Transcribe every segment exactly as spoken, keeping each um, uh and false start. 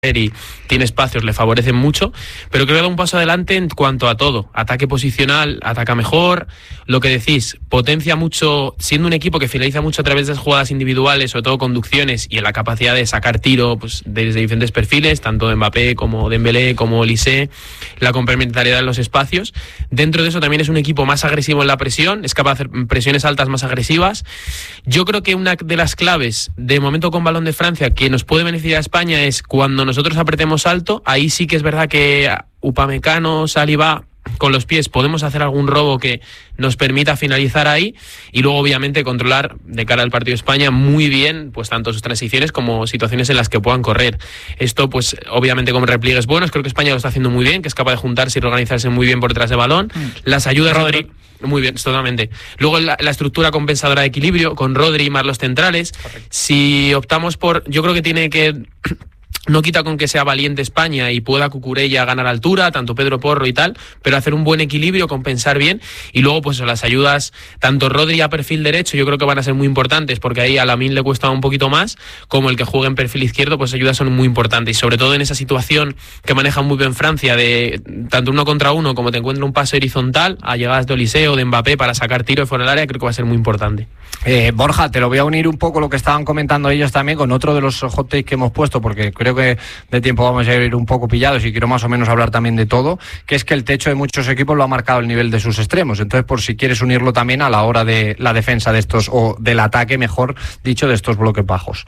y tiene espacios, le favorecen mucho, pero creo que da un paso adelante en cuanto a todo. Ataque posicional, ataca mejor, lo que decís, potencia mucho, siendo un equipo que finaliza mucho a través de las jugadas individuales, sobre todo conducciones, y en la capacidad de sacar tiro pues, desde diferentes perfiles, tanto de Mbappé como Dembélé, como Olise, la complementariedad en los espacios. Dentro de eso también es un equipo más agresivo en la presión, es capaz de hacer presiones altas más agresivas. Yo creo que una de las claves de momento con balón de Francia que nos puede beneficiar a España es cuando nosotros apretemos alto, ahí sí que es verdad que Upamecano, Saliba, con los pies podemos hacer algún robo que nos permita finalizar ahí, y luego obviamente controlar de cara al partido de España muy bien pues tanto sus transiciones como situaciones en las que puedan correr. Esto pues obviamente con repliegues buenos, creo que España lo está haciendo muy bien, que es capaz de juntarse y organizarse muy bien por detrás de balón. Las ayudas Rodri, muy bien, totalmente. Luego la, la estructura compensadora de equilibrio con Rodri más los centrales. Correcto. Si optamos por, yo creo que tiene que no quita con que sea valiente España y pueda Cucurella ganar altura, tanto Pedro Porro y tal, pero hacer un buen equilibrio, compensar bien, y luego pues las ayudas, tanto Rodri a perfil derecho, yo creo que van a ser muy importantes, porque ahí a Lamine le cuesta un poquito más, como el que juegue en perfil izquierdo, pues ayudas son muy importantes, y sobre todo en esa situación que maneja muy bien Francia, de tanto uno contra uno, como te encuentra un paso horizontal, a llegadas de Olise o de Mbappé para sacar tiro de fuera del área, creo que va a ser muy importante. Eh, Borja, te lo voy a unir un poco lo que estaban comentando ellos también con otro de los hot takes que hemos puesto, porque creo que de tiempo vamos a ir un poco pillados y quiero más o menos hablar también de todo, que es que el techo de muchos equipos lo ha marcado el nivel de sus extremos. Entonces, por si quieres unirlo también a la hora de la defensa de estos, o del ataque, mejor dicho, de estos bloques bajos.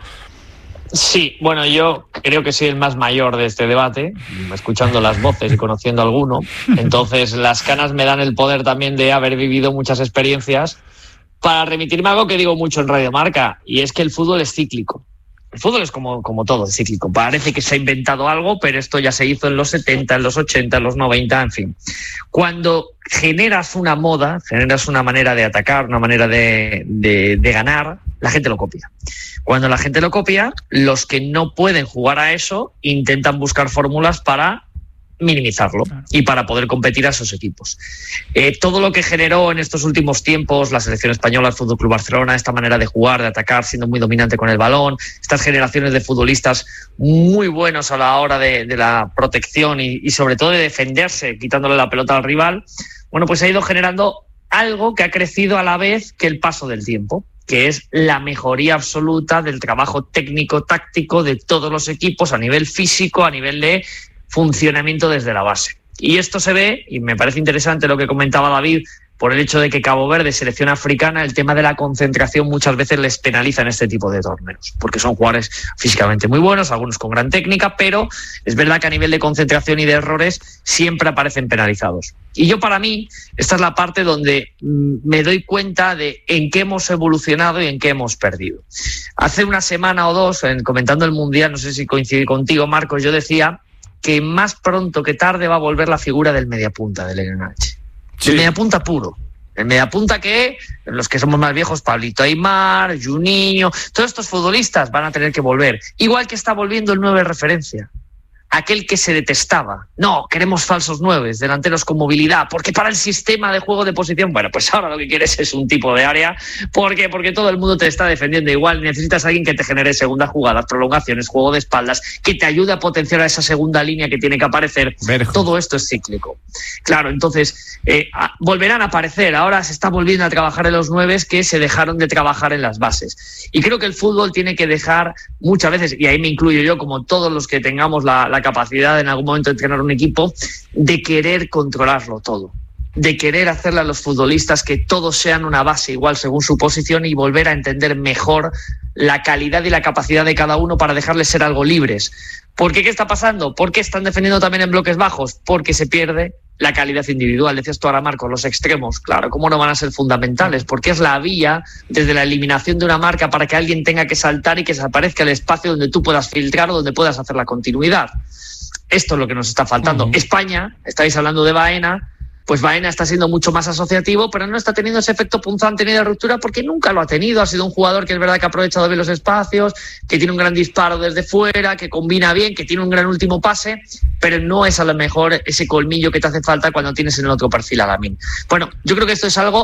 Sí, bueno, yo creo que soy el más mayor de este debate, escuchando las voces y conociendo a alguno. Entonces, las canas me dan el poder también de haber vivido muchas experiencias para remitirme a algo que digo mucho en Radio Marca, y es que el fútbol es cíclico. El fútbol es como, como todo, es cíclico. Parece que se ha inventado algo, pero esto ya se hizo en los setenta, en los ochenta, en los noventa, en fin. Cuando generas una moda, generas una manera de atacar, una manera de, de, de ganar, la gente lo copia. Cuando la gente lo copia, los que no pueden jugar a eso intentan buscar fórmulas para minimizarlo y para poder competir a esos equipos. Eh, todo lo que generó en estos últimos tiempos la selección española, el Fútbol Club Barcelona, esta manera de jugar, de atacar, siendo muy dominante con el balón, estas generaciones de futbolistas muy buenos a la hora de, de la protección y, y sobre todo de defenderse, quitándole la pelota al rival, bueno, pues ha ido generando algo que ha crecido a la vez que el paso del tiempo, que es la mejoría absoluta del trabajo técnico-táctico de todos los equipos a nivel físico, a nivel de funcionamiento desde la base. Y esto se ve, y me parece interesante lo que comentaba David, por el hecho de que Cabo Verde, selección africana, el tema de la concentración muchas veces les penaliza en este tipo de torneos, porque son jugadores físicamente muy buenos, algunos con gran técnica, pero es verdad que a nivel de concentración y de errores siempre aparecen penalizados. Y yo, para mí, esta es la parte donde mm, me doy cuenta de en qué hemos evolucionado y en qué hemos perdido. Hace una semana o dos, en, comentando el Mundial, no sé si coincidí contigo, Marcos, yo decía que más pronto que tarde va a volver la figura del mediapunta del N H. Sí. El mediapunta puro. El mediapunta que, los que somos más viejos, Pablito Aimar, Juninho, todos estos futbolistas van a tener que volver. Igual que está volviendo el nueve de referencia. Aquel que se detestaba. No, queremos falsos nueves, delanteros con movilidad, porque para el sistema de juego de posición, bueno, pues ahora lo que quieres es un tipo de área. ¿Por qué? Porque todo el mundo te está defendiendo igual. Necesitas a alguien que te genere segundas jugadas, prolongaciones, juego de espaldas, que te ayude a potenciar a esa segunda línea que tiene que aparecer. Verjo. Todo esto es cíclico. Claro, entonces eh, a, volverán a aparecer. Ahora se está volviendo a trabajar en los nueves que se dejaron de trabajar en las bases. Y creo que el fútbol tiene que dejar muchas veces, y ahí me incluyo yo, como todos los que tengamos la, la capacidad en algún momento de entrenar un equipo, de querer controlarlo todo, de querer hacerle a los futbolistas que todos sean una base igual según su posición y volver a entender mejor la calidad y la capacidad de cada uno para dejarles ser algo libres. ¿Por qué? ¿Qué está pasando? ¿Por qué están defendiendo también en bloques bajos? Porque se pierde la calidad individual. Decías tú ahora, Marcos, los extremos, claro, ¿cómo no van a ser fundamentales? Porque es la vía desde la eliminación de una marca para que alguien tenga que saltar y que desaparezca el espacio donde tú puedas filtrar o donde puedas hacer la continuidad. Esto es lo que nos está faltando. Uh-huh. España, estáis hablando de Baena, pues Baena está siendo mucho más asociativo, pero no está teniendo ese efecto punzante ni de ruptura porque nunca lo ha tenido. Ha sido un jugador que es verdad que ha aprovechado bien los espacios, que tiene un gran disparo desde fuera, que combina bien, que tiene un gran último pase, pero no es a lo mejor ese colmillo que te hace falta cuando tienes en el otro perfil a Lamine. Bueno, yo creo que esto es algo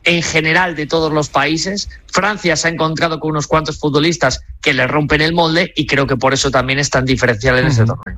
en general de todos los países. Francia se ha encontrado con unos cuantos futbolistas que le rompen el molde y creo que por eso también es tan diferencial en uh-huh. este torneo.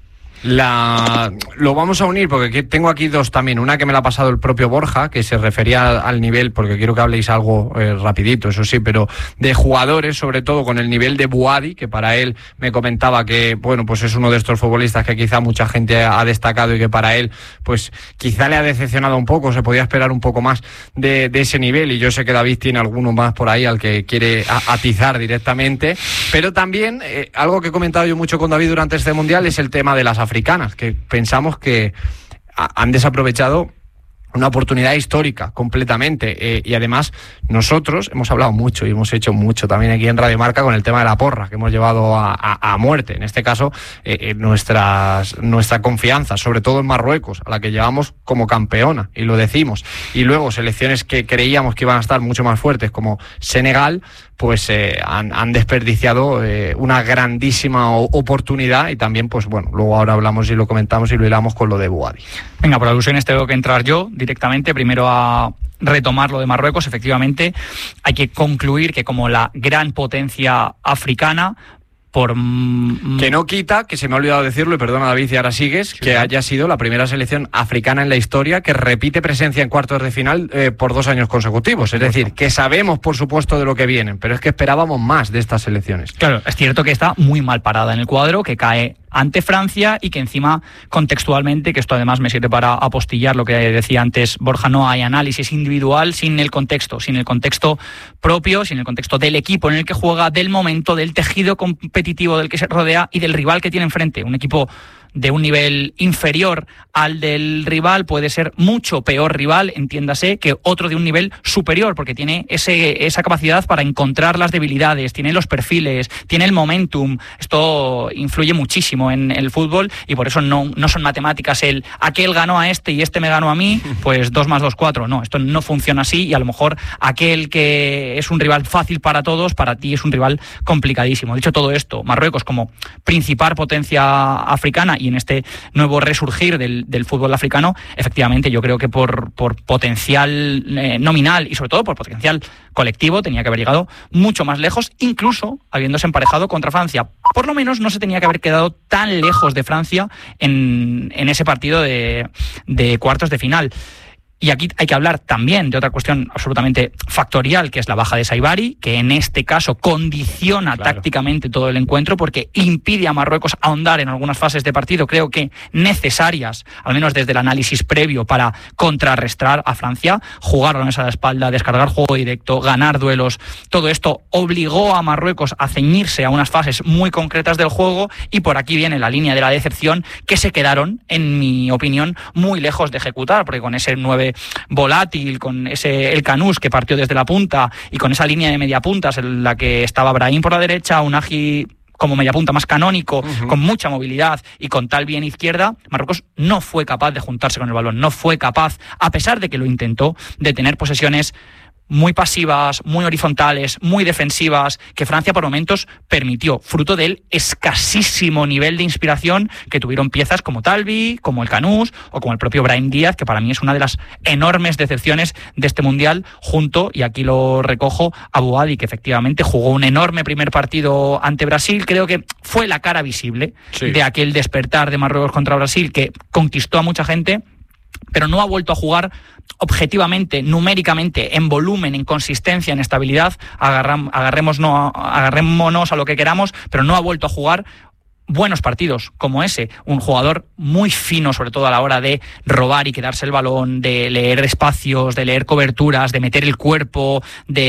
La... Lo vamos a unir porque tengo aquí dos también. Una que me la ha pasado el propio Borja, que se refería al nivel, porque quiero que habléis algo eh, rapidito, eso sí, pero de jugadores, sobre todo con el nivel de Buadi, que para él me comentaba que, bueno, pues es uno de estos futbolistas que quizá mucha gente ha destacado y que para él, pues quizá le ha decepcionado un poco, se podía esperar un poco más de, de ese nivel, y yo sé que David tiene alguno más por ahí al que quiere atizar directamente, pero también eh, algo que he comentado yo mucho con David durante este Mundial es el tema de las africanas, que pensamos que han desaprovechado una oportunidad histórica completamente, eh, y además nosotros hemos hablado mucho y hemos hecho mucho también aquí en Radio Marca con el tema de la porra, que hemos llevado a, a, a muerte, en este caso eh, eh, nuestras, nuestra confianza, sobre todo en Marruecos, a la que llevamos como campeona, y lo decimos, y luego selecciones que creíamos que iban a estar mucho más fuertes como Senegal, pues eh, han, han desperdiciado eh, una grandísima oportunidad, y también, pues bueno, luego ahora hablamos y lo comentamos y lo hilamos con lo de Buadi. Venga, por alusiones tengo que entrar yo directamente, primero a retomar lo de Marruecos. Efectivamente, hay que concluir que como la gran potencia africana, por... que no quita, que se me ha olvidado decirlo, y perdona David, y ahora sigues, sí, que haya sido la primera selección africana en la historia que repite presencia en cuartos de final eh, por dos años consecutivos. Es decir, que sabemos, por supuesto, de lo que vienen, pero es que esperábamos más de estas selecciones. Claro, es cierto que está muy mal parada en el cuadro, que cae ante Francia, y que encima contextualmente, que esto además me sirve para apostillar lo que decía antes Borja, no hay análisis individual sin el contexto, sin el contexto propio, sin el contexto del equipo en el que juega, del momento, del tejido competitivo del que se rodea y del rival que tiene enfrente. Un equipo de un nivel inferior al del rival puede ser mucho peor rival, entiéndase, que otro de un nivel superior, porque tiene ese, esa capacidad para encontrar las debilidades, tiene los perfiles, tiene el momentum. Esto influye muchísimo en el fútbol, y por eso no, no son matemáticas el aquel ganó a este y este me ganó a mí, pues dos más dos, cuatro. No, esto no funciona así, y a lo mejor aquel que es un rival fácil para todos, para ti es un rival complicadísimo. Dicho todo esto, Marruecos como principal potencia africana y en este nuevo resurgir del, del fútbol africano, efectivamente yo creo que por, por potencial eh, nominal y sobre todo por potencial colectivo tenía que haber llegado mucho más lejos, incluso habiéndose emparejado contra Francia. Por lo menos no se tenía que haber quedado tan lejos de Francia en, en ese partido de, de cuartos de final. Y aquí hay que hablar también de otra cuestión absolutamente factorial, que es la baja de Saibari, que en este caso condiciona claro. tácticamente todo el encuentro, porque impide a Marruecos ahondar en algunas fases de partido, creo que necesarias, al menos desde el análisis previo, para contrarrestar a Francia. Jugaron esa a la espalda, descargar juego directo, ganar duelos. Todo esto obligó a Marruecos a ceñirse a unas fases muy concretas del juego, y por aquí viene la línea de la decepción, que se quedaron, en mi opinión, muy lejos de ejecutar, porque con ese nueve volátil, con ese El Canús que partió desde la punta, y con esa línea de media puntas en la que estaba Brahim por la derecha, Unagi como media punta más canónico, uh-huh. con mucha movilidad y con tal bien izquierda, Marruecos no fue capaz de juntarse con el balón, no fue capaz, a pesar de que lo intentó, de tener posesiones muy pasivas, muy horizontales, muy defensivas, que Francia por momentos permitió, fruto del escasísimo nivel de inspiración que tuvieron piezas como Talbi, como el Canús o como el propio Brahim Díaz, que para mí es una de las enormes decepciones de este Mundial, junto, y aquí lo recojo, a Buadi, que efectivamente jugó un enorme primer partido ante Brasil. Creo que fue la cara visible sí. de aquel despertar de Marruecos contra Brasil, que conquistó a mucha gente, pero no ha vuelto a jugar objetivamente, numéricamente, en volumen, en consistencia, en estabilidad. Agarram, agarremos no, agarrémonos a lo que queramos, pero no ha vuelto a jugar buenos partidos como ese. Un jugador muy fino, sobre todo a la hora de robar y quedarse el balón, de leer espacios, de leer coberturas, de meter el cuerpo,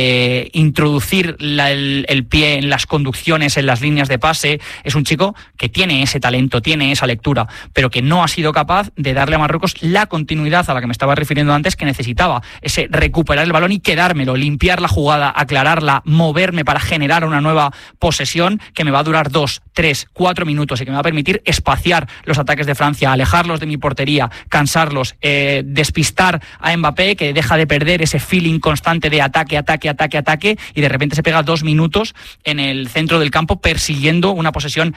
de introducir la, el, el pie en las conducciones, en las líneas de pase. Es un chico que tiene ese talento, tiene esa lectura, pero que no ha sido capaz de darle a Marruecos la continuidad a la que me estaba refiriendo antes, que necesitaba. Ese recuperar el balón y quedármelo, limpiar la jugada, aclararla, moverme para generar una nueva posesión que me va a durar dos, tres, cuatro minutos y que me va a permitir espaciar los ataques de Francia, alejarlos de mi portería, cansarlos, eh, despistar a Mbappé, que deja de perder ese feeling constante de ataque, ataque, ataque, ataque, y de repente se pega dos minutos en el centro del campo persiguiendo una posesión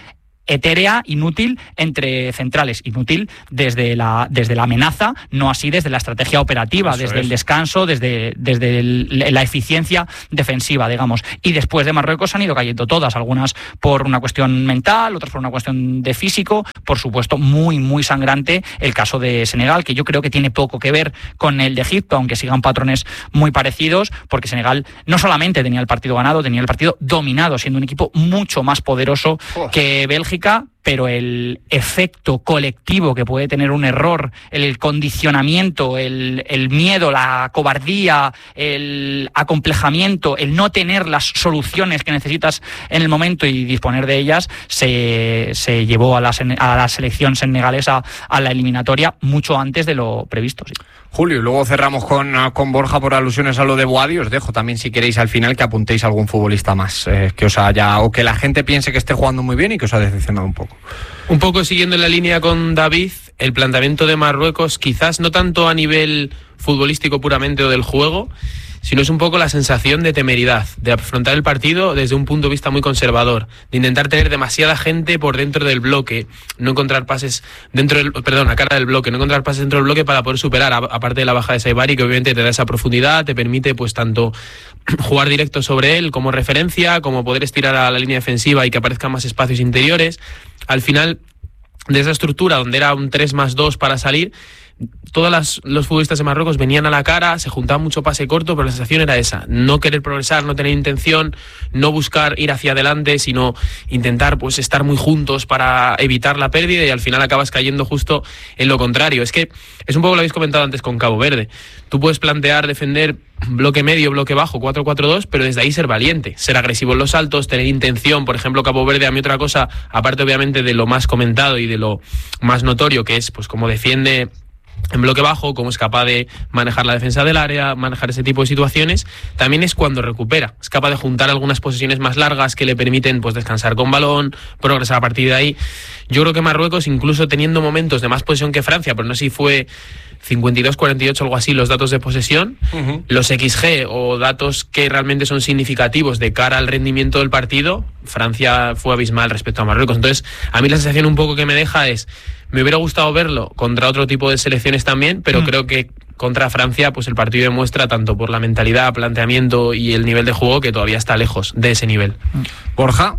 etérea, inútil entre centrales, inútil desde la, desde la amenaza, no así desde la estrategia operativa, Eso desde es. el descanso, desde, desde el, la eficiencia defensiva, digamos. Y después de Marruecos han ido cayendo todas, algunas por una cuestión mental, otras por una cuestión de físico, por supuesto muy, muy sangrante el caso de Senegal, que yo creo que tiene poco que ver con el de Egipto, aunque sigan patrones muy parecidos, porque Senegal no solamente tenía el partido ganado, tenía el partido dominado, siendo un equipo mucho más poderoso oh. que Bélgica, pero el efecto colectivo que puede tener un error, el condicionamiento, el, el miedo, la cobardía, el acomplejamiento, el no tener las soluciones que necesitas en el momento y disponer de ellas, se, se llevó a la, a la selección senegalesa a la eliminatoria mucho antes de lo previsto. Sí. Julio, y luego cerramos con, con Borja por alusiones a lo de Boadi. Os dejo también, si queréis, al final que apuntéis a algún futbolista más eh, que os haya, o que la gente piense que esté jugando muy bien y que os ha decepcionado un poco. Un poco siguiendo en la línea con David, el planteamiento de Marruecos, quizás no tanto a nivel futbolístico puramente o del juego, sino es un poco la sensación de temeridad, de afrontar el partido desde un punto de vista muy conservador, de intentar tener demasiada gente por dentro del bloque, no encontrar pases dentro del, perdón, a cara del bloque, no encontrar pases dentro del bloque para poder superar, a, aparte de la baja de Saibari, que obviamente te da esa profundidad, te permite pues tanto jugar directo sobre él como referencia, como poder estirar a la línea defensiva y que aparezcan más espacios interiores. Al final, de esa estructura donde era un tres más dos para salir, todos las, los futbolistas de Marruecos venían a la cara, se juntaban mucho pase corto, pero la sensación era esa, no querer progresar, no tener intención, no buscar ir hacia adelante, sino intentar pues estar muy juntos para evitar la pérdida, y al final acabas cayendo justo en lo contrario. Es que es un poco lo habéis comentado antes con Cabo Verde, tú puedes plantear defender bloque medio, bloque bajo, cuatro cuatro dos, pero desde ahí ser valiente, ser agresivo en los saltos, tener intención. Por ejemplo, Cabo Verde, a mí otra cosa, aparte obviamente de lo más comentado y de lo más notorio, que es pues cómo defiende en bloque bajo, cómo es capaz de manejar la defensa del área, manejar ese tipo de situaciones, también es cuando recupera, es capaz de juntar algunas posesiones más largas que le permiten pues descansar con balón, progresar a partir de ahí. Yo creo que Marruecos, incluso teniendo momentos de más posesión que Francia, pero no sé si fue cincuenta y dos cuarenta y ocho, algo así, los datos de posesión, uh-huh. los equis ge o datos que realmente son significativos de cara al rendimiento del partido, Francia fue abismal respecto a Marruecos. Entonces, a mí la sensación un poco que me deja es, me hubiera gustado verlo contra otro tipo de selecciones también, pero mm. creo que contra Francia pues el partido demuestra, tanto por la mentalidad, planteamiento y el nivel de juego, que todavía está lejos de ese nivel. Borja.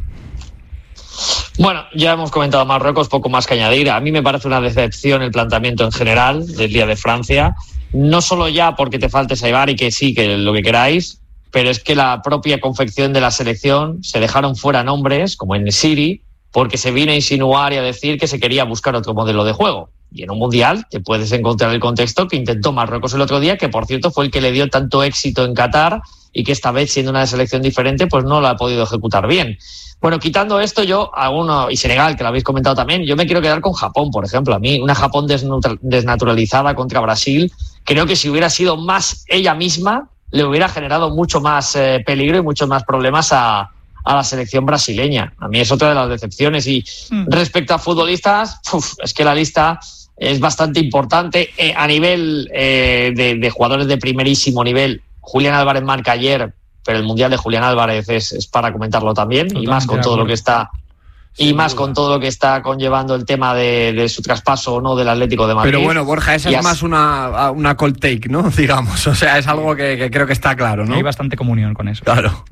Bueno, ya hemos comentado Marruecos, poco más que añadir. A mí me parece una decepción el planteamiento en general del día de Francia, no solo ya porque te falte Saibari, que sí, que lo que queráis, pero es que la propia confección de la selección se dejaron fuera nombres como En-Nesyri, porque se vino a insinuar y a decir que se quería buscar otro modelo de juego. Y en un mundial te puedes encontrar el contexto que intentó Marruecos el otro día, que por cierto fue el que le dio tanto éxito en Qatar, y que esta vez, siendo una selección diferente, pues no la ha podido ejecutar bien. Bueno, quitando esto, yo, alguno, y Senegal, que lo habéis comentado también, yo me quiero quedar con Japón, por ejemplo. A mí, una Japón desnaturalizada contra Brasil, creo que si hubiera sido más ella misma, le hubiera generado mucho más eh, peligro y muchos más problemas a, a la selección brasileña. A mí es otra de las decepciones. Y mm. respecto a futbolistas, uf, es que la lista es bastante importante. Eh, a nivel eh, de, de jugadores de primerísimo nivel, Julián Álvarez marca ayer, pero el Mundial de Julián Álvarez es, es para comentarlo también, totalmente, y más con todo lo que está y sí, más con todo lo que está conllevando el tema de, de su traspaso o no del Atlético de Madrid. Pero bueno, Borja, esa y es as... más una, una cold take, ¿no? Digamos, o sea, es algo que, que creo que está claro, ¿no? Hay bastante comunión con eso. Claro.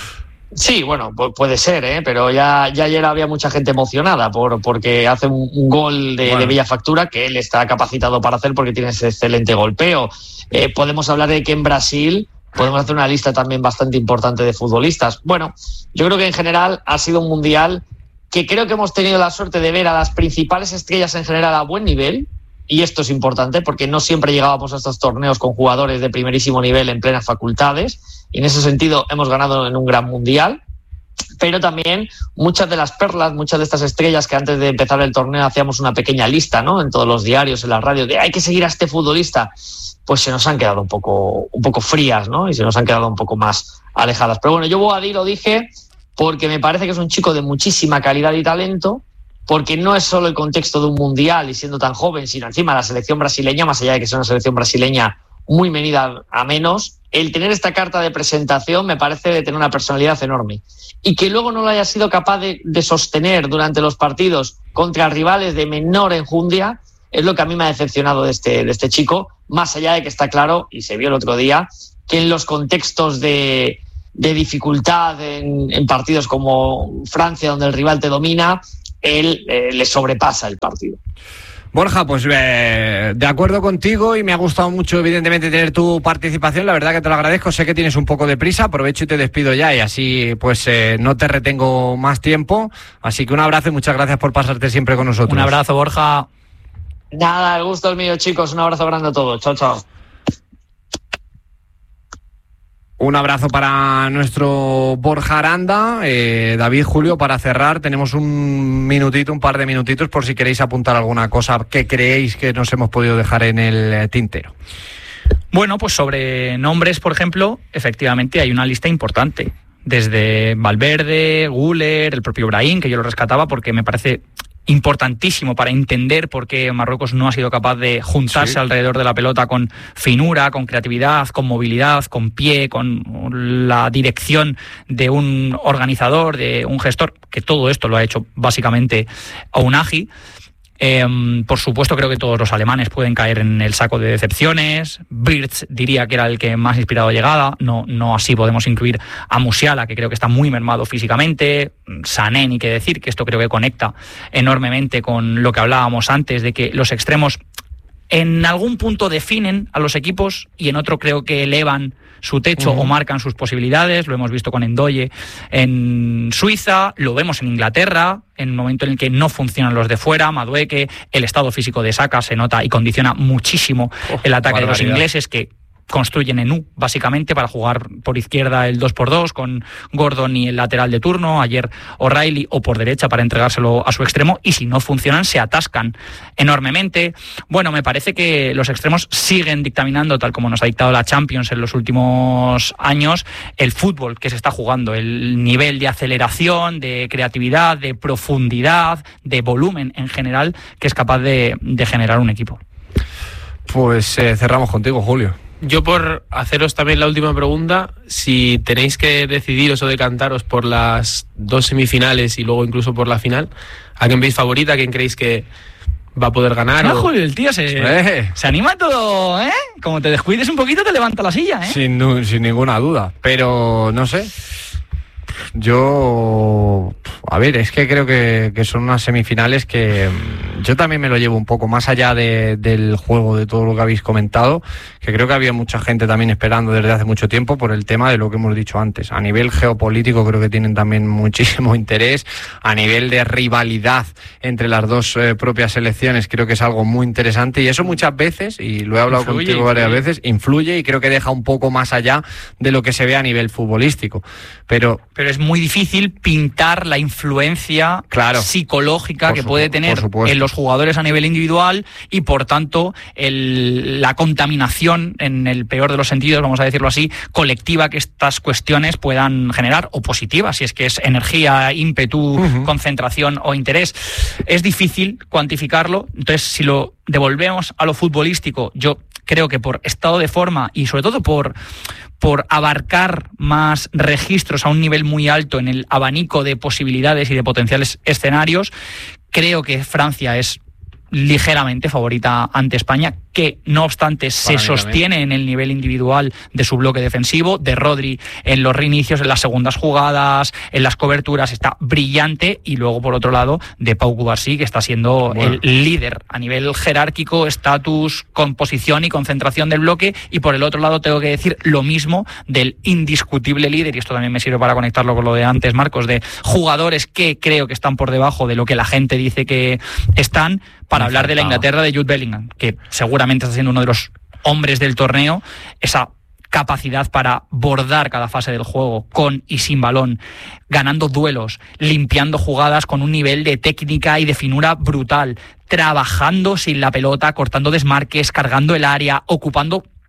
Sí, bueno, puede ser, ¿eh? Pero ya, ya ayer había mucha gente emocionada por porque hace un, un gol de, bueno. de bella factura, que él está capacitado para hacer porque tiene ese excelente golpeo. Eh, podemos hablar de que en Brasil podemos hacer una lista también bastante importante de futbolistas. Bueno, yo creo que en general ha sido un mundial que creo que hemos tenido la suerte de ver a las principales estrellas en general a buen nivel, y esto es importante porque no siempre llegábamos a estos torneos con jugadores de primerísimo nivel en plenas facultades, y en ese sentido hemos ganado en un gran mundial. Pero también muchas de las perlas, muchas de estas estrellas que antes de empezar el torneo hacíamos una pequeña lista, ¿no? En todos los diarios, en las radios, de hay que seguir a este futbolista, pues se nos han quedado un poco, un poco frías, ¿no? Y se nos han quedado un poco más alejadas. Pero bueno, yo Boadi lo dije porque me parece que es un chico de muchísima calidad y talento, porque no es solo el contexto de un mundial y siendo tan joven, sino encima la selección brasileña, más allá de que sea una selección brasileña muy venida a menos, el tener esta carta de presentación me parece de tener una personalidad enorme. Y que luego no lo haya sido capaz de, de sostener durante los partidos contra rivales de menor enjundia, es lo que a mí me ha decepcionado de este, de este chico, más allá de que está claro, y se vio el otro día, que en los contextos de, de dificultad en, en partidos como Francia, donde el rival te domina, él eh, le sobrepasa el partido. Borja, pues eh, de acuerdo contigo y me ha gustado mucho evidentemente tener tu participación, la verdad que te lo agradezco, sé que tienes un poco de prisa, aprovecho y te despido ya y así pues eh, no te retengo más tiempo, así que un abrazo y muchas gracias por pasarte siempre con nosotros. Un abrazo, Borja. Nada, el gusto es mío, chicos, un abrazo grande a todos, chao, chao. Un abrazo para nuestro Borja Aranda. Eh, David, Julio, para cerrar, tenemos un minutito, un par de minutitos, por si queréis apuntar alguna cosa que creéis que nos hemos podido dejar en el tintero. Bueno, pues sobre nombres, por ejemplo, efectivamente hay una lista importante. Desde Valverde, Güler, el propio Brahim, que yo lo rescataba porque me parece importantísimo para entender por qué Marruecos no ha sido capaz de juntarse sí. alrededor de la pelota con finura, con creatividad, con movilidad, con pie, con la dirección de un organizador, de un gestor, que todo esto lo ha hecho básicamente Ounahi. Eh, por supuesto, creo que todos los alemanes pueden caer en el saco de decepciones. Wirtz diría que era el que más inspirado llegada. No, no así podemos incluir a Musiala, que creo que está muy mermado físicamente. Sané, ni qué decir, que esto creo que conecta enormemente con lo que hablábamos antes, de que los extremos en algún punto definen a los equipos y en otro creo que elevan su techo uh-huh. o marcan sus posibilidades. Lo hemos visto con Ndoye en Suiza, lo vemos en Inglaterra, en un momento en el que no funcionan los de fuera, Madueke, el estado físico de Saka se nota y condiciona muchísimo oh, el ataque de los ingleses, que construyen en U, básicamente, para jugar por izquierda el dos por dos con Gordon y el lateral de turno, ayer O'Reilly, o por derecha para entregárselo a su extremo, y si no funcionan se atascan enormemente. Bueno, me parece que los extremos siguen dictaminando, tal como nos ha dictado la Champions en los últimos años, el fútbol que se está jugando, el nivel de aceleración, de creatividad, de profundidad, de volumen en general, que es capaz de, de generar un equipo. Pues eh, cerramos contigo, Julio. Yo, por haceros también la última pregunta, si tenéis que decidiros o decantaros por las dos semifinales y luego incluso por la final, ¿a quién veis favorita? ¿A quién creéis que va a poder ganar? No, o... Julio, el tío se, eh. se anima todo, ¿eh? Como te descuides un poquito te levanta la silla, ¿eh? Sin, sin ninguna duda, pero no sé. Yo, a ver, es que creo que, que son unas semifinales que yo también me lo llevo un poco más allá de, del juego, de todo lo que habéis comentado, que creo que había mucha gente también esperando desde hace mucho tiempo por el tema de lo que hemos dicho antes. A nivel geopolítico creo que tienen también muchísimo interés, a nivel de rivalidad entre las dos eh, propias selecciones creo que es algo muy interesante, y eso muchas veces, y lo he hablado influye, contigo varias influye. veces, influye y creo que deja un poco más allá de lo que se ve a nivel futbolístico. Pero, Pero es muy difícil pintar la influencia claro, psicológica que puede tener en los jugadores a nivel individual y, por tanto, el, la contaminación, en el peor de los sentidos, vamos a decirlo así, colectiva que estas cuestiones puedan generar, o positiva, si es que es energía, ímpetu, uh-huh. concentración o interés. Es difícil cuantificarlo, entonces si lo devolvemos a lo futbolístico, yo creo que por estado de forma y sobre todo por, por abarcar más registros a un nivel muy alto en el abanico de posibilidades y de potenciales escenarios, creo que Francia es ligeramente favorita ante España, que no obstante se sostiene en el nivel individual de su bloque defensivo, de Rodri en los reinicios, en las segundas jugadas, en las coberturas, está brillante, y luego por otro lado de Pau Cubarsí, que está siendo bueno. el líder a nivel jerárquico, estatus, composición y concentración del bloque, y por el otro lado tengo que decir lo mismo del indiscutible líder, y esto también me sirve para conectarlo con lo de antes, Marcos, de jugadores que creo que están por debajo de lo que la gente dice que están, para hablar de la Inglaterra de Jude Bellingham, que seguramente está siendo uno de los hombres del torneo, esa capacidad para bordar cada fase del juego con y sin balón, ganando duelos, limpiando jugadas con un nivel de técnica y de finura brutal, trabajando sin la pelota, cortando desmarques, cargando el área, ocupando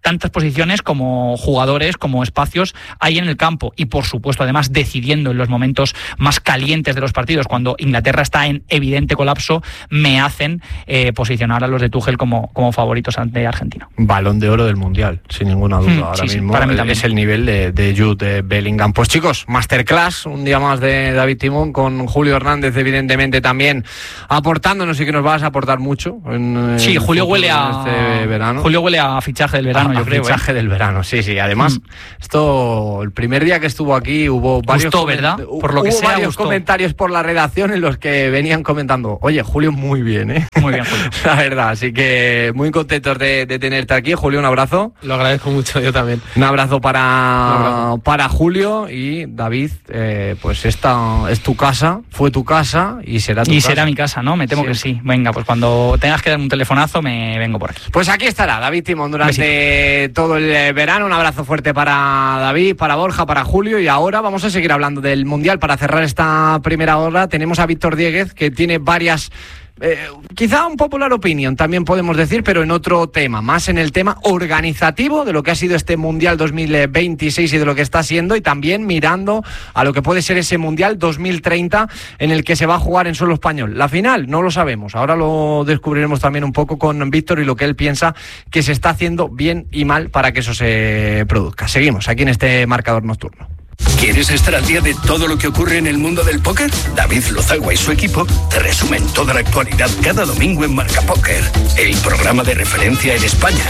tantas posiciones como jugadores, como espacios hay en el campo. Y por supuesto, además, decidiendo en los momentos más calientes de los partidos, cuando Inglaterra está en evidente colapso, me hacen eh, posicionar a los de Tuchel como, como favoritos ante Argentina. Balón de oro del Mundial, sin ninguna duda. Mm, Ahora sí, mismo sí, para mí también. Es el nivel de, de Jude Bellingham. Pues chicos, masterclass, un día más de David Timón, con Julio Hernández evidentemente también aportándonos, y que nos vas a aportar mucho. En, sí, en Julio huele a este verano. Julio huele a fichaje del verano, a, yo a creo. Fichaje ¿eh? del verano, sí, sí. Además, mm. esto, el primer día que estuvo aquí hubo varios, gustó, ¿verdad? Por lo que hubo sea, varios gustó. comentarios por la redacción en los que venían comentando, oye, Julio, muy bien, ¿eh? Muy bien, Julio. La verdad, así que muy contentos de, de tenerte aquí. Julio, un abrazo. Lo agradezco mucho, yo también. Un abrazo para, un abrazo. para Julio. Y David, eh, pues esta es tu casa, fue tu casa y será tu y casa. será mi casa, ¿no? Me temo sí. que sí. Venga, pues cuando tengas que dar un telefonazo me vengo por aquí. Pues aquí estará David Timón durante Besito. todo el verano. Un abrazo fuerte para David, para Borja, para Julio. Y ahora vamos a seguir hablando del Mundial. Para cerrar esta primera hora tenemos a Víctor Dieguez, que tiene varias... Eh, quizá un popular opinion también podemos decir, pero en otro tema, más en el tema organizativo de lo que ha sido este Mundial dos mil veintiséis y de lo que está siendo, y también mirando a lo que puede ser ese Mundial dos mil treinta en el que se va a jugar en suelo español. La final no lo sabemos, ahora lo descubriremos también un poco con Víctor y lo que él piensa que se está haciendo bien y mal para que eso se produzca. Seguimos aquí en este marcador nocturno. ¿Quieres estar al día de todo lo que ocurre en el mundo del póker? David Lozagua y su equipo te resumen toda la actualidad cada domingo en Marca Póker, el programa de referencia en España.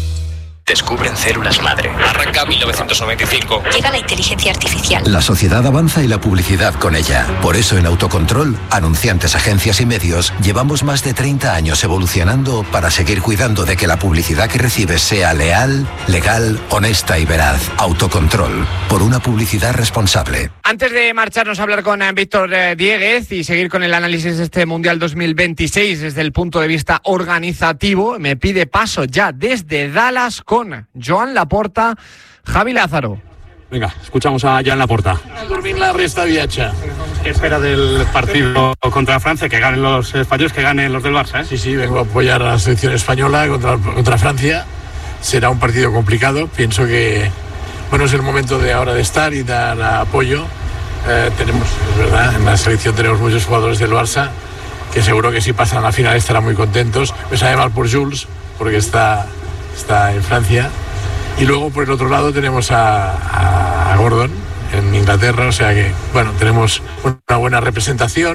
Descubren células madre. Arranca mil novecientos noventa y cinco. Llega la inteligencia artificial. La sociedad avanza y la publicidad con ella. Por eso en Autocontrol, anunciantes, agencias y medios, llevamos más de treinta años evolucionando para seguir cuidando de que la publicidad que recibes sea leal, legal, honesta y veraz. Autocontrol, por una publicidad responsable. Antes de marcharnos a hablar con Víctor eh, Dieguez y seguir con el análisis de este Mundial dos mil veintiséis desde el punto de vista organizativo, me pide paso ya desde Dallas con Joan Laporta, Javi Lázaro. Venga, escuchamos a Joan Laporta. Dormir la resta viatja. ¿Qué espera del partido contra Francia? Que ganen los españoles, que ganen los del Barça, ¿eh? Sí, sí, vengo a apoyar a la selección española contra, contra Francia. Será un partido complicado. Pienso que, bueno, es el momento de ahora de estar y dar apoyo. Eh, tenemos, es verdad, en la selección tenemos muchos jugadores del Barça que seguro que si pasan a la final estarán muy contentos. Me sabe mal por Jules, porque está... está en Francia, y luego por el otro lado tenemos a, a Gordon en Inglaterra, o sea que bueno, tenemos una buena representación,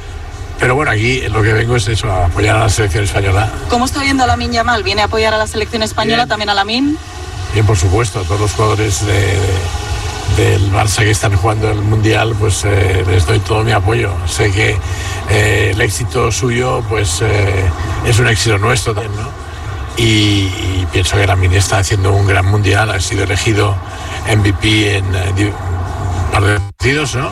pero bueno, aquí lo que vengo es eso, a apoyar a la selección española. ¿Cómo está viendo a Lamine Yamal? ¿Viene a apoyar a la selección española? Bien. También a Lamine? Bien, por supuesto, a todos los jugadores de, de, del Barça que están jugando el Mundial, pues eh, les doy todo mi apoyo. Sé que eh, el éxito suyo pues eh, es un éxito nuestro también, ¿no? Y, y pienso que Lamine está haciendo un gran mundial, ha sido elegido M V P en eh, un par de partidos, ¿no?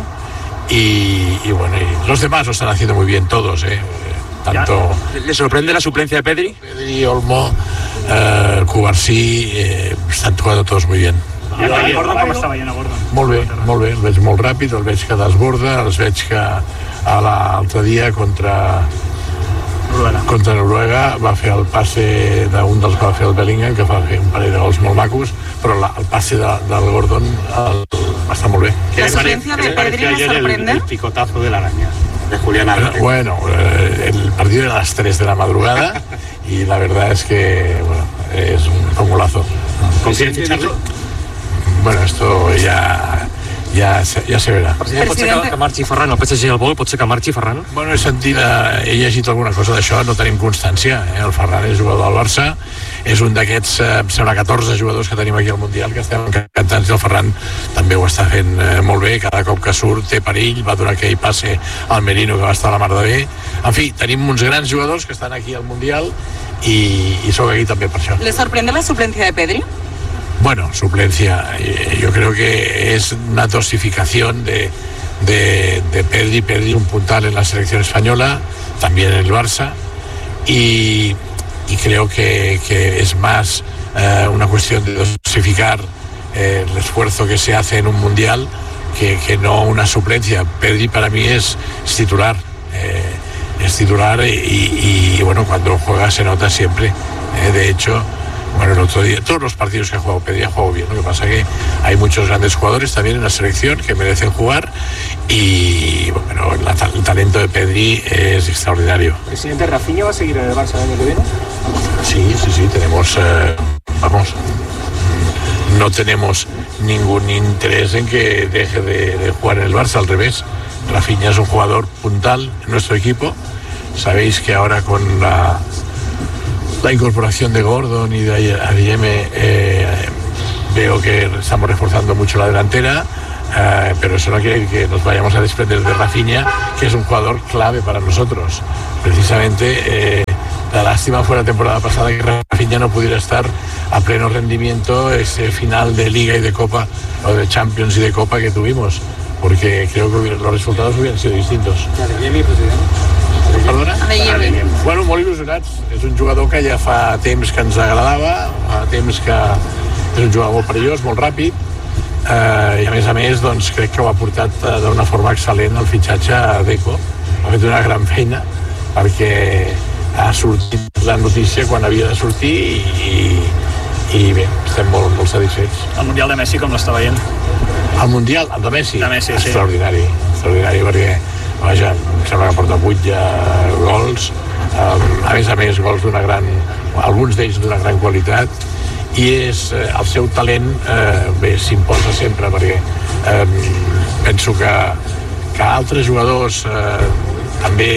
Y, y bueno, y los demás lo están haciendo muy bien todos, ¿eh? Tanto... ¿Le sorprende la suplencia de Pedri? Pedri, Olmo, eh, Cubarsí, eh, están jugando todos muy bien. I el Gordon com està veient a Gordon? Molt bé, molt bé, el veig molt ràpid, el veig que desborda, els veig que a l'altre dia contra... Noruega. Contra Noruega va fer el passe d'un dels que va fer el Bellingham, que va fer un parell de gols molt macos, però la, el passe de, del Gordon el, va estar molt bé. ¿La suplencia de Pedri le sorprende? El, el picotazo de la araña, de Julián Álvarez. Bueno, eh, el partido era a las tres de la madrugada y la verdad es que bueno, es un golazo. ¿Con quién ficharlo? Bueno, esto ya... Ja, ja se verà. President, pot ser que, que marxi Ferran, el P S G el vol, pot ser que marxi Ferran? Bueno, he sentit, he llegit alguna cosa d'això, no tenim constància, eh? El Ferran és jugador del Barça, és un d'aquests, eh, em sembla, catorze jugadors que tenim aquí al Mundial, que estem encantats, i el Ferran també ho està fent eh, molt bé, cada cop que surt té perill, va donar aquell passe al Merino que va estar a la mar de bé. En fi, tenim uns grans jugadors que estan aquí al Mundial i, i sóc aquí també per això. ¿Le sorprende la suplencia de Pedri? Bueno, suplencia, yo creo que es una dosificación de, de, de Pedri, Pedri un puntal en la selección española, también en el Barça, y, y creo que, que es más eh, una cuestión de dosificar eh, el esfuerzo que se hace en un mundial que, que no una suplencia. Pedri para mí es, es titular, eh, es titular y, y, y bueno, cuando juega se nota siempre, eh, de hecho Bueno, el otro día, todos los partidos que ha jugado Pedri ha jugado bien. Lo que pasa es que hay muchos grandes jugadores también en la selección que merecen jugar y bueno, la, el talento de Pedri es extraordinario. Presidente, ¿Rafinha va a seguir en el Barça el año que viene? Sí, sí, sí, tenemos, eh, vamos, no tenemos ningún interés en que deje de, de jugar en el Barça, al revés. Rafinha es un jugador puntal en nuestro equipo. Sabéis que ahora con la, la incorporación de Gordon y de Adeyemi eh, veo que estamos reforzando mucho la delantera, eh, pero eso no quiere decir que nos vayamos a desprender de Rafinha, que es un jugador clave para nosotros. Precisamente eh, la lástima fue la temporada pasada que Rafinha no pudiera estar a pleno rendimiento ese final de Liga y de Copa, o de Champions y de Copa que tuvimos, porque creo que los resultados hubieran sido distintos. Adeyemi, president. Perdona? Adeyemi. Bueno, molt il·lusionats. És un jugador que ja fa temps que ens agradava, fa temps que és un jugador molt perillós, molt ràpid, eh, i a més a més doncs, crec que ho ha portat eh, d'una forma excel·lent el fitxatge a Deco. Ha fet una gran feina perquè ha sortit la notícia quan havia de sortir i, i bé, estem molt, molt satisfets. El Mundial de Messi com l'està veient? El Mundial, el de Messi? De Messi, sí. Extraordinari, extraordinari perquè vaja, em sembla que porta vuit ja gols, a més a més gols d'una gran, alguns d'ells d'una gran qualitat, i és eh, el seu talent eh, bé, s'imposa sempre perquè eh, penso que, que altres jugadors eh, també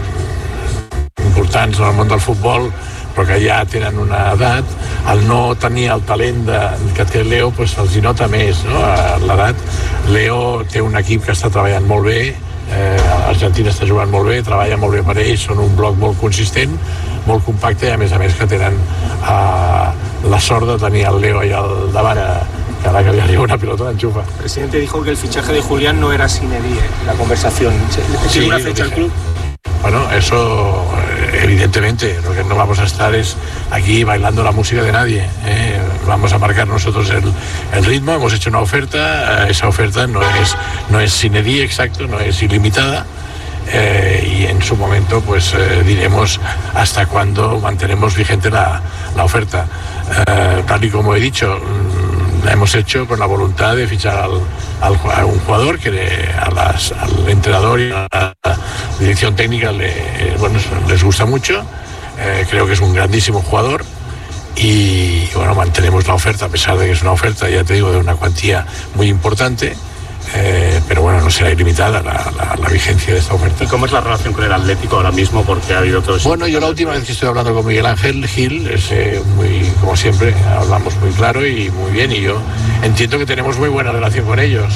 importants en el món del futbol però que ja tenen una edat, el no tenir el talent de, que té Leo pues, els hi nota més, no? A l'edat. Leo té un equip que està treballant molt bé, eh, Argentina està jugant molt bé, treballa molt bé per ells, són un bloc molt consistent, molt compacte i a més a més que tenen eh, la sort de tenir el Leo allà al davant, cada que li arriba una pilota l'enxufa. El presidente dijo que el fichaje de Julián no era sine die, la conversación. ¿Tiene una fecha el club? Bueno, eso evidentemente, lo que no vamos a estar es aquí bailando la música de nadie, ¿eh? Vamos a marcar nosotros el, el ritmo, hemos hecho una oferta, esa oferta no es, no es sine die exacto, no es ilimitada, eh, y en su momento pues eh, diremos hasta cuándo mantenemos vigente la, la oferta. Eh, tal y como he dicho, la hemos hecho con la voluntad de fichar al, al, a un jugador que le, a las, al entrenador y a la dirección técnica le, bueno, les gusta mucho, eh, creo que es un grandísimo jugador y bueno, mantenemos la oferta a pesar de que es una oferta, ya te digo, de una cuantía muy importante, eh, pero bueno, no será ilimitada la, la, la vigencia de esta oferta. ¿Y cómo es la relación con el Atlético ahora mismo? Porque ha habido todo eso. Bueno, yo la última vez que estoy hablando con Miguel Ángel Gil, es eh, muy, como siempre, hablamos muy claro y muy bien, y yo entiendo que tenemos muy buena relación con ellos.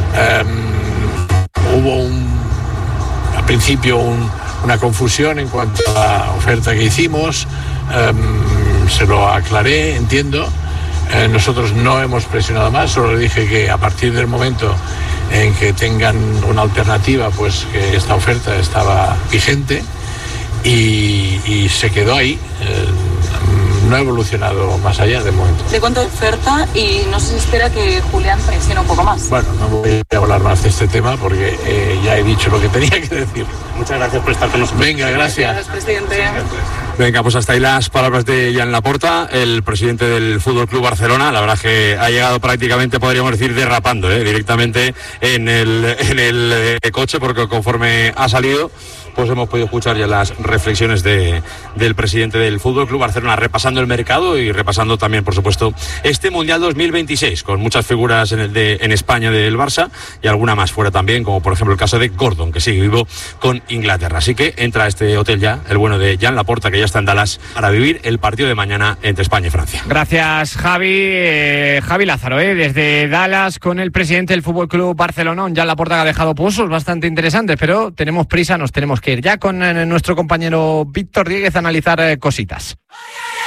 Um, hubo un, al principio un, una confusión en cuanto a la oferta que hicimos, um, se lo aclaré, entiendo. Eh, nosotros no hemos presionado más, solo le dije que a partir del momento en que tengan una alternativa, pues que esta oferta estaba vigente y, y se quedó ahí. Eh, no ha evolucionado más allá de momento. ¿De cuánto oferta? Y no se espera que Julián presione un poco más. Bueno, no voy a hablar más de este tema porque eh, ya he dicho lo que tenía que decir. Muchas gracias por estar con nosotros. Venga, gracias. Gracias, presidente. Venga, pues hasta ahí las palabras de Joan Laporta, el presidente del Fútbol Club Barcelona. La verdad es que ha llegado prácticamente, podríamos decir, derrapando, ¿eh? directamente en el, en el eh, coche, porque conforme ha salido, pues hemos podido escuchar ya las reflexiones de, del presidente del Fútbol Club Barcelona, repasando el mercado y repasando también, por supuesto, este Mundial dos mil veintiséis, con muchas figuras en, el de, en España del Barça y alguna más fuera también, como por ejemplo el caso de Gordon, que sigue vivo con Inglaterra. Así que entra a este hotel ya, el bueno de Joan Laporta, que ya está en Dallas, para vivir el partido de mañana entre España y Francia. Gracias, Javi. Eh, Javi Lázaro, eh, desde Dallas con el presidente del Fútbol Club Barcelona, Joan Laporta, que ha dejado pozos bastante interesantes, pero tenemos prisa, nos tenemos que ir ya con eh, nuestro compañero Víctor Díez a analizar eh, cositas.